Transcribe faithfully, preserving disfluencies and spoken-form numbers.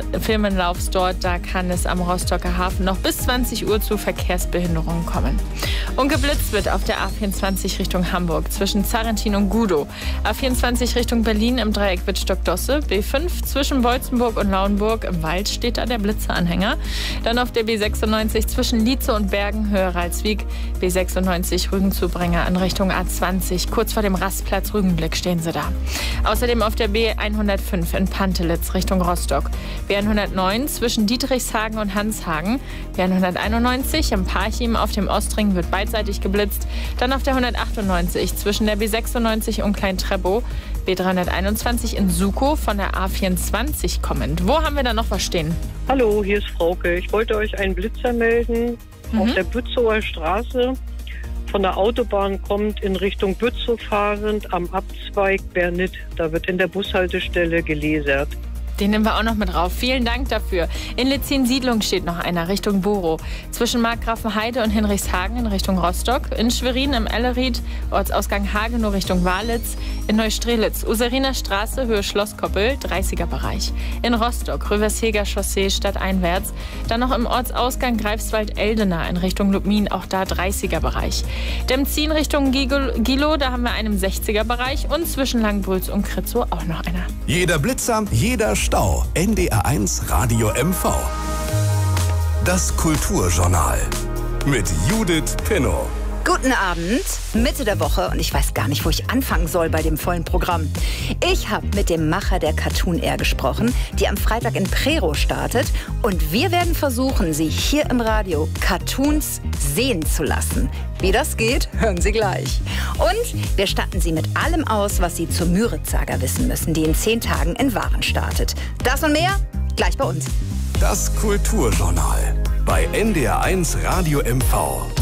Firmenlaufs dort. Da kann es am Rostocker Hafen noch bis zwanzig Uhr zu Verkehrsbehinderungen kommen. Und geblitzt wird auf der A vierundzwanzig Richtung Hamburg zwischen Zarrentin und Gudow. A vierundzwanzig Richtung Berlin im Dreieck Wittstock-Dosse. B fünf zwischen Beutzenburg und Lauenburg. Im Wald steht da der Blitzeranhänger. Dann auf der B sechsundneunzig zwischen Lietze und Bergen, Höhe Ralswiek. B sechsundneunzig Rügen-Zubringer in Richtung A zwanzig. Kurz vor dem Rastplatz Rügenblick stehen sie da. Außerdem auf der B hundertfünf in Pantelitz Richtung Rostock. B hundertneun zwischen Dietrichshagen und Hanshagen. B hunderteinundneunzig im Parchim auf dem Ostring wird beidseitig geblitzt. Dann auf der hundertachtundneunzig zwischen der B sechsundneunzig und Klein-Treppow. B dreihunderteinundzwanzig in Sukow von der A vierundzwanzig kommend. Wo haben wir da noch was stehen? Hallo, hier ist Frauke. Ich wollte euch einen Blitzer melden. Mhm. Auf der Bützower Straße. Von der Autobahn kommt in Richtung Bützow fahrend am Abzweig Bernit. Da wird in der Bushaltestelle gelasert. Den nehmen wir auch noch mit drauf. Vielen Dank dafür. In Letzin-Siedlung steht noch einer Richtung Borow. Zwischen Markgrafenheide und Hinrichshagen in Richtung Rostock. In Schwerin im Elleried, Ortsausgang Hagenow Richtung Walitz. In Neustrelitz, Useriner Straße, Höhe Schlosskoppel, dreißiger Bereich. In Rostock, Röversheger Chaussee stadteinwärts. Dann noch im Ortsausgang Greifswald-Eldena in Richtung Lubmin, auch da dreißiger Bereich. Demzin Richtung Gilow, da haben wir einen im sechziger Bereich. Und zwischen Langbrütz und Kritzow auch noch einer. Jeder Blitzer, jeder Stau. N D R eins Radio M V. Das Kulturjournal mit Judith Pinnow. Guten Abend, Mitte der Woche und ich weiß gar nicht, wo ich anfangen soll bei dem vollen Programm. Ich habe mit dem Macher der Cartoon Air gesprochen, die am Freitag in Prerow startet und wir werden versuchen, Sie hier im Radio Cartoons sehen zu lassen. Wie das geht, hören Sie gleich. Und wir statten Sie mit allem aus, was Sie zur Müritz-Saga wissen müssen, die in zehn Tagen in Waren startet. Das und mehr gleich bei uns. Das Kulturjournal bei N D R eins Radio M V.